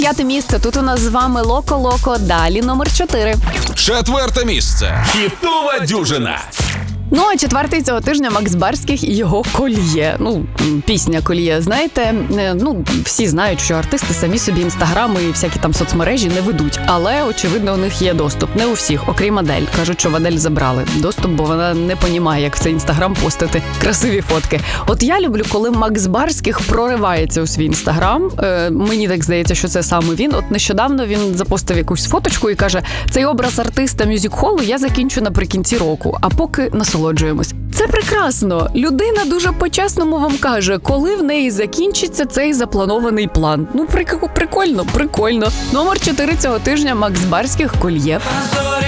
5 місце. Тут у нас з вами Локо-Локо. Далі номер 4. 4 місце. Хітова дюжина. Ну, а 4-й цього тижня Макс Барських і його «Кольє». Ну, пісня «Кольє». Знаєте, всі знають, що артисти самі собі інстаграми і всякі там соцмережі не ведуть. Але, очевидно, у них є доступ. Не у всіх, окрім Адель. Кажуть, що в Адель забрали доступ, бо вона не понімає, як в цей інстаграм постити красиві фотки. От я люблю, коли Макс Барських проривається у свій інстаграм. Мені так здається, що це саме він. От нещодавно він запостив якусь фоточку і каже, цей образ артиста мюзик-холу я закінчу наприкінці року, а поки насолоджуємось. Це прекрасно. Людина дуже по-чесному вам каже, коли в неї закінчиться цей запланований план. Ну, прикольно. Номер 4 цього тижня Макс Барських «Кольє».